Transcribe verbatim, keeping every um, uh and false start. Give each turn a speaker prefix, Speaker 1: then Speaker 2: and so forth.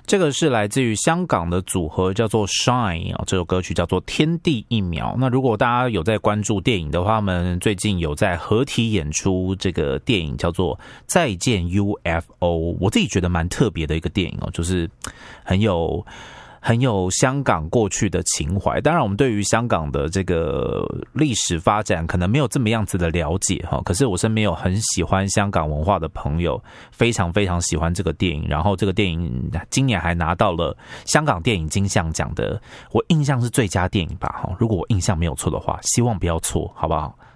Speaker 1: 这个是来自于香港的组合叫做 Shine 这首歌曲叫做天地一秒。那如果大家有在关注电影的话，他们最近有在合体演出这个电影叫做再见 U F O， 我自己觉得蛮特别的一个电影哦，就是很有很有香港过去的情怀。当然我们对于香港的这个历史发展可能没有这么样子的了解，可是我身边有很喜欢香港文化的朋友，非常非常喜欢这个电影，然后这个电影今年还拿到了香港电影金像奖的，我印象是最佳电影吧，如果我印象没有错的话，希望不要错，好不好？